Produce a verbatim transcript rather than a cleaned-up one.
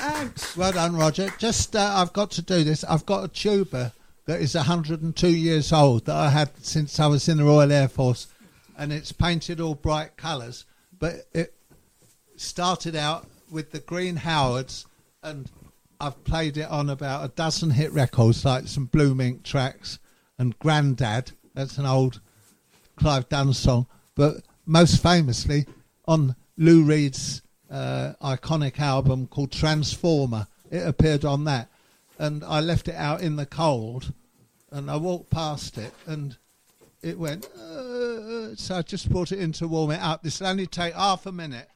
Thanks. Well done, Roger. Just, uh, I've got to do this. I've got a tuba that is one hundred two years old that I had since I was in the Royal Air Force, and it's painted all bright colours. But it started out with the Green Howards, and I've played it on about a dozen hit records, like some Blue Mink tracks and Grandad. That's an old Clive Dunn song. But most famously on Lou Reed's uh, iconic album called Transformer. It appeared on that. And I left it out in the cold, and I walked past it, and it went, uh, so I just brought it in to warm it up. This will only take half a minute.